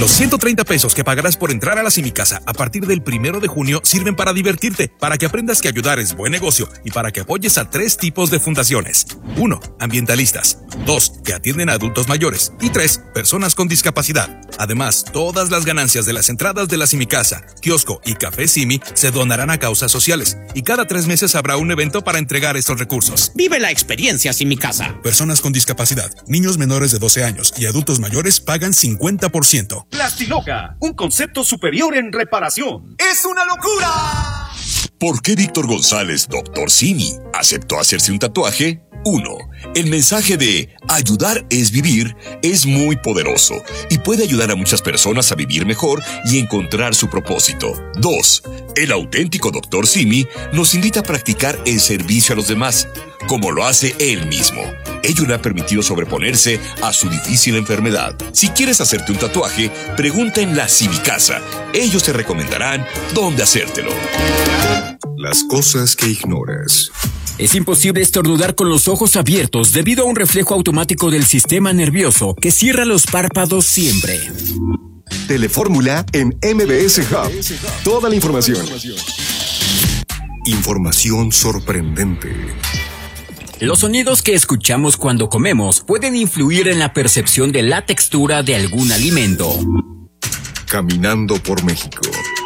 Los 130 pesos que pagarás por entrar a la Simicasa a partir del 1 de junio sirven para divertirte, para que aprendas que ayudar es buen negocio y para que apoyes a 3 tipos de fundaciones. 1. Ambientalistas. 2. Que atienden a adultos mayores. Y 3. Personas con discapacidad. Además, todas las ganancias de las entradas de la Simicasa, kiosco y café Simi se donarán a causas sociales. Y cada 3 meses habrá un evento para entregar estos recursos. Vive la experiencia Simicasa. Personas con discapacidad, niños menores de 12 años y adultos mayores pagan 50%. Plastiloca, un concepto superior en reparación. ¡Es una locura! ¿Por qué Víctor González, Dr. Simi, aceptó hacerse un tatuaje? 1. El mensaje de ayudar es vivir es muy poderoso y puede ayudar a muchas personas a vivir mejor y encontrar su propósito. 2. El auténtico Dr. Simi nos invita a practicar el servicio a los demás, como lo hace él mismo. Ello le ha permitido sobreponerse a su difícil enfermedad. Si quieres hacerte un tatuaje, pregunta en la Simicasa. Ellos te recomendarán dónde hacértelo. Las cosas que ignoras. Es imposible estornudar con los ojos abiertos debido a un reflejo automático del sistema nervioso que cierra los párpados siempre. Telefórmula en MBS Hub. Toda la información. Información sorprendente. Los sonidos que escuchamos cuando comemos pueden influir en la percepción de la textura de algún alimento. Caminando por México.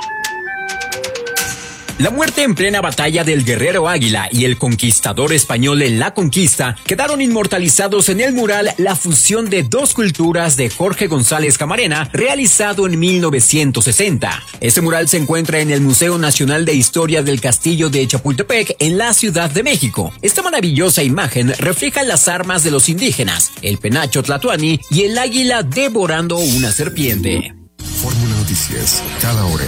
La muerte en plena batalla del guerrero Águila y el conquistador español en la conquista quedaron inmortalizados en el mural La fusión de dos culturas de Jorge González Camarena, realizado en 1960. Este mural se encuentra en el Museo Nacional de Historia del Castillo de Chapultepec, en la Ciudad de México. Esta maravillosa imagen refleja las armas de los indígenas, el penacho tlatoani y el águila devorando una serpiente. Fórmula Noticias, cada hora.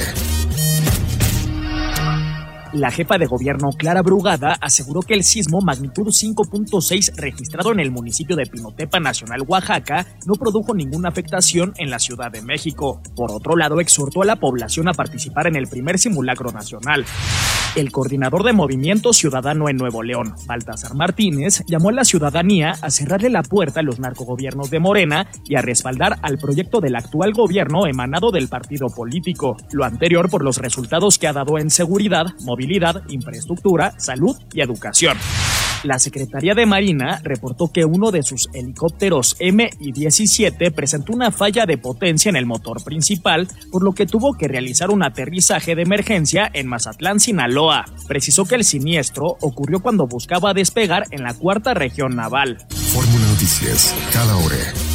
La jefa de gobierno, Clara Brugada, aseguró que el sismo magnitud 5.6 registrado en el municipio de Pinotepa Nacional, Oaxaca, no produjo ninguna afectación en la Ciudad de México. Por otro lado, exhortó a la población a participar en el primer simulacro nacional. El coordinador de Movimiento Ciudadano en Nuevo León, Baltasar Martínez, llamó a la ciudadanía a cerrarle la puerta a los narcogobiernos de Morena y a respaldar al proyecto del actual gobierno emanado del partido político. Lo anterior por los resultados que ha dado en seguridad, movilidad, infraestructura, salud y educación. La Secretaría de Marina reportó que uno de sus helicópteros Mi-17 presentó una falla de potencia en el motor principal, por lo que tuvo que realizar un aterrizaje de emergencia en Mazatlán, Sinaloa. Precisó que el siniestro ocurrió cuando buscaba despegar en la 4ª región naval. Fórmula Noticias, cada hora.